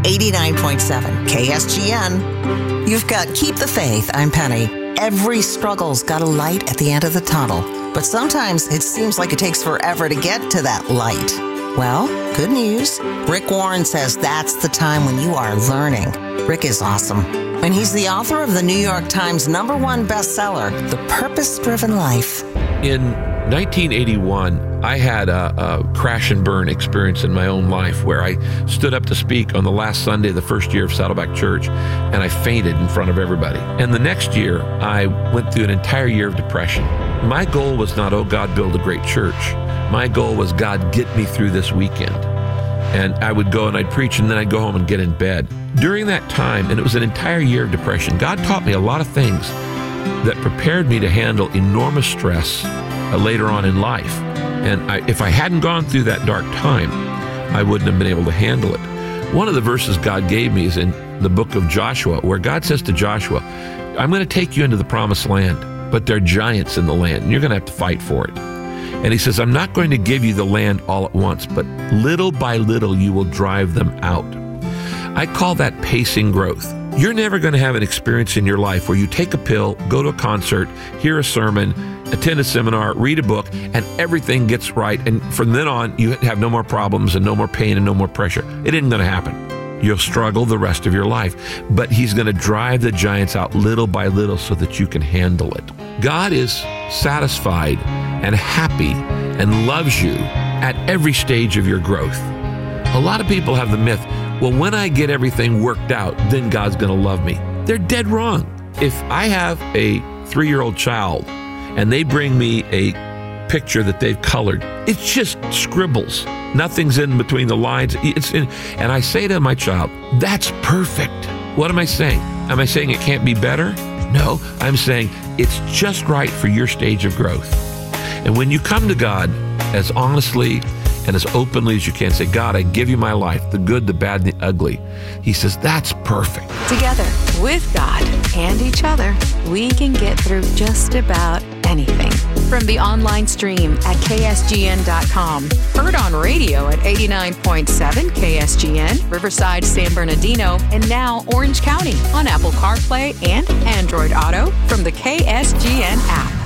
89.7 KSGN. You've got Keep the Faith. I'm Penny. Every struggle's got a light at the end of the tunnel, but sometimes it seems like it takes forever to get to that light. Well, good news. Rick Warren says that's the time when you are learning. Rick is awesome. And he's the author of the New York Times #1 bestseller, The Purpose-Driven Life. In 1981, I had a crash and burn experience in my own life where I stood up to speak on the last Sunday of the first year of Saddleback Church, and I fainted in front of everybody. And the next year, I went through an entire year of depression. My goal was not, oh, God, build a great church. My goal was, God, get me through this weekend. And I would go and I'd preach, and then I'd go home and get in bed. During that time, and it was an entire year of depression, God taught me a lot of things that prepared me to handle enormous stress later on in life. And if I hadn't gone through that dark time, I wouldn't have been able to handle it. One of the verses God gave me is in the book of Joshua, where God says to Joshua, I'm going to take you into the promised land, but there are giants in the land, and you're going to have to fight for it. And he says, I'm not going to give you the land all at once, but little by little you will drive them out. I call that pacing growth. You're never going to have an experience in your life where you take a pill, go to a concert, hear a sermon, attend a seminar, read a book, and everything gets right. And from then on, you have no more problems and no more pain and no more pressure. It isn't going to happen. You'll struggle the rest of your life. But he's going to drive the giants out little by little so that you can handle it. God is satisfied and happy and loves you at every stage of your growth. A lot of people have the myth, well, when I get everything worked out, then God's going to love me. They're dead wrong. If I have a 3-year-old child and they bring me a picture that they've colored, it's just scribbles. Nothing's in between the lines. And I say to my child, that's perfect. What am I saying? Am I saying it can't be better? No, I'm saying it's just right for your stage of growth. And when you come to God as honestly and as openly as you can, say, God, I give you my life, the good, the bad, and the ugly. He says, that's perfect. Together, with God and each other, we can get through just about anything. From the online stream at ksgn.com, heard on radio at 89.7 KSGN, Riverside, San Bernardino, and now Orange County on Apple CarPlay and Android Auto from the KSGN app.